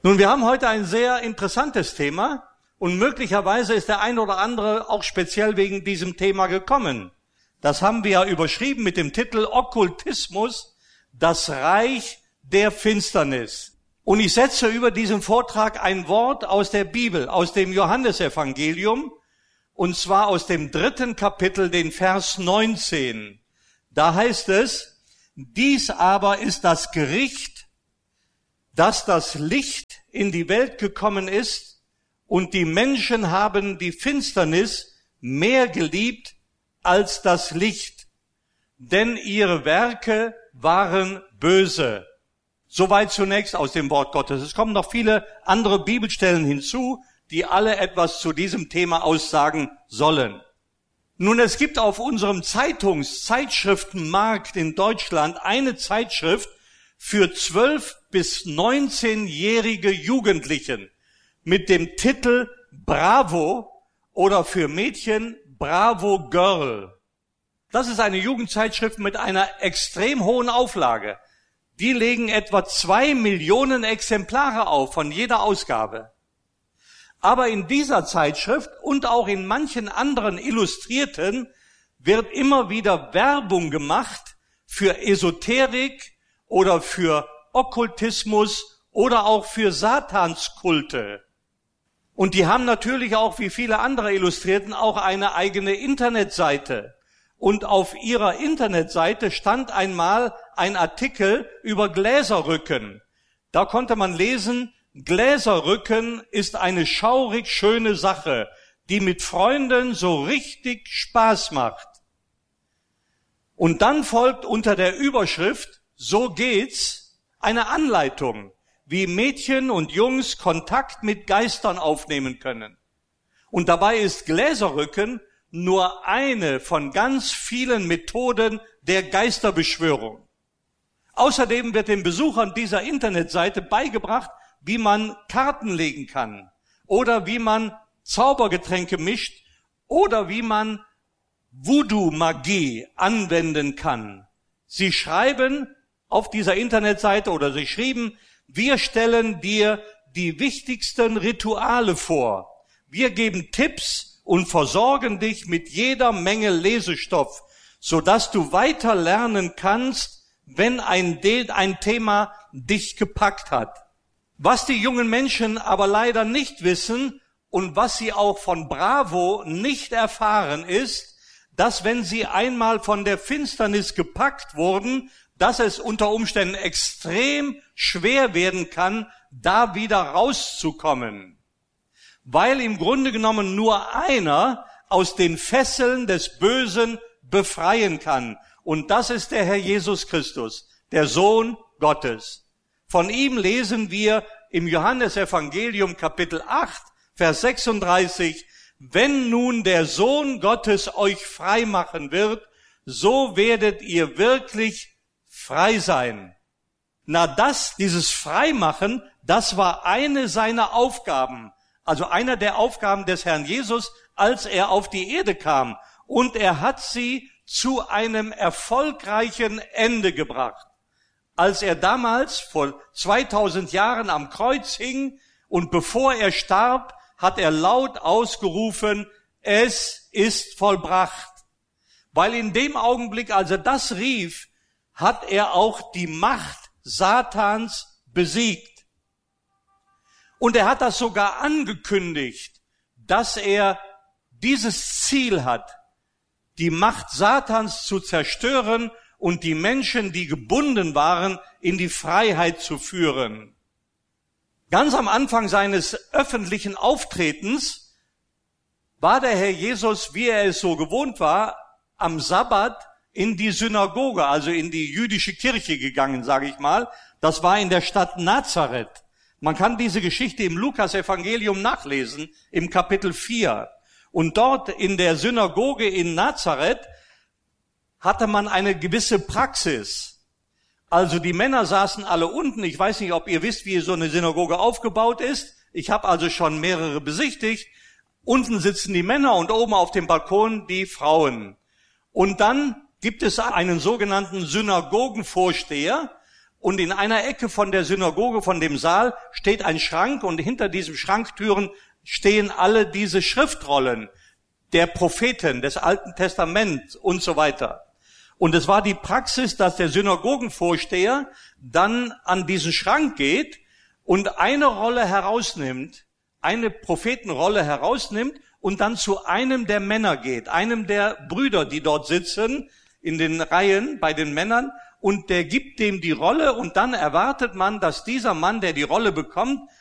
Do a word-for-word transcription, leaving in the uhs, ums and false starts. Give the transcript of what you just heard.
Nun, wir haben heute ein sehr interessantes Thema und möglicherweise ist der ein oder andere auch speziell wegen diesem Thema gekommen. Das haben wir ja überschrieben mit dem Titel Okkultismus, das Reich der Finsternis. Und ich setze über diesen Vortrag ein Wort aus der Bibel, aus dem Johannesevangelium, und zwar aus dem dritten Kapitel, den Vers neunzehn. Da heißt es: Dies aber ist das Gericht, dass das Licht in die Welt gekommen ist, und die Menschen haben die Finsternis mehr geliebt als das Licht, denn ihre Werke waren böse. Soweit zunächst aus dem Wort Gottes. Es kommen noch viele andere Bibelstellen hinzu, die alle etwas zu diesem Thema aussagen sollen. Nun, es gibt auf unserem Zeitungs-Zeitschriftenmarkt in Deutschland eine Zeitschrift für zwölf- bis neunzehnjährige Jugendlichen mit dem Titel Bravo oder für Mädchen Bravo Girl. Das ist eine Jugendzeitschrift mit einer extrem hohen Auflage. Die legen etwa zwei Millionen Exemplare auf von jeder Ausgabe. Aber in dieser Zeitschrift und auch in manchen anderen Illustrierten wird immer wieder Werbung gemacht für Esoterik oder für Okkultismus oder auch für Satanskulte. Und die haben natürlich auch, wie viele andere Illustrierten, auch eine eigene Internetseite. Und auf ihrer Internetseite stand einmal ein Artikel über Gläserrücken. Da konnte man lesen: Gläserrücken ist eine schaurig schöne Sache, die mit Freunden so richtig Spaß macht. Und dann folgt unter der Überschrift "So geht's" eine Anleitung, wie Mädchen und Jungs Kontakt mit Geistern aufnehmen können. Und dabei ist Gläserrücken nur eine von ganz vielen Methoden der Geisterbeschwörung. Außerdem wird den Besuchern dieser Internetseite beigebracht, wie man Karten legen kann oder wie man Zaubergetränke mischt oder wie man Voodoo-Magie anwenden kann. Sie schreiben auf dieser Internetseite oder sie schrieben: Wir stellen dir die wichtigsten Rituale vor. Wir geben Tipps und versorgen dich mit jeder Menge Lesestoff, sodass du weiter lernen kannst, wenn ein, ein Thema dich gepackt hat. Was die jungen Menschen aber leider nicht wissen und was sie auch von Bravo nicht erfahren, ist, dass wenn sie einmal von der Finsternis gepackt wurden, dass es unter Umständen extrem schwer werden kann, da wieder rauszukommen. Weil im Grunde genommen nur einer aus den Fesseln des Bösen befreien kann. Und das ist der Herr Jesus Christus, der Sohn Gottes. Von ihm lesen wir im Johannesevangelium Kapitel acht, Vers sechsunddreißig: Wenn nun der Sohn Gottes euch frei machen wird, so werdet ihr wirklich frei sein. Na, das, dieses Freimachen, das war eine seiner Aufgaben. Also einer der Aufgaben des Herrn Jesus, als er auf die Erde kam. Und er hat sie zu einem erfolgreichen Ende gebracht. Als er damals vor zweitausend Jahren am Kreuz hing und bevor er starb, hat er laut ausgerufen: Es ist vollbracht. Weil in dem Augenblick, als er das rief, hat er auch die Macht Satans besiegt. Und er hat das sogar angekündigt, dass er dieses Ziel hat, die Macht Satans zu zerstören und die Menschen, die gebunden waren, in die Freiheit zu führen. Ganz am Anfang seines öffentlichen Auftretens war der Herr Jesus, wie er es so gewohnt war, am Sabbat in die Synagoge, also in die jüdische Kirche gegangen, sage ich mal. Das war in der Stadt Nazareth. Man kann diese Geschichte im Lukas-Evangelium nachlesen, im Kapitel vier. Und dort in der Synagoge in Nazareth hatte man eine gewisse Praxis. Also die Männer saßen alle unten. Ich weiß nicht, ob ihr wisst, wie so eine Synagoge aufgebaut ist. Ich habe also schon mehrere besichtigt. Unten sitzen die Männer und oben auf dem Balkon die Frauen. Und dann gibt es einen sogenannten Synagogenvorsteher. und in einer Ecke von der Synagoge, von dem Saal, steht ein Schrank und hinter diesem Schranktüren stehen alle diese Schriftrollen der Propheten, des Alten Testaments und so weiter. Und es war die Praxis, dass der Synagogenvorsteher dann an diesen Schrank geht und eine Rolle herausnimmt, eine Prophetenrolle herausnimmt und dann zu einem der Männer geht, einem der Brüder, die dort sitzen, in den Reihen bei den Männern, und der gibt dem die Rolle und dann erwartet man, dass dieser Mann, der die Rolle bekommt,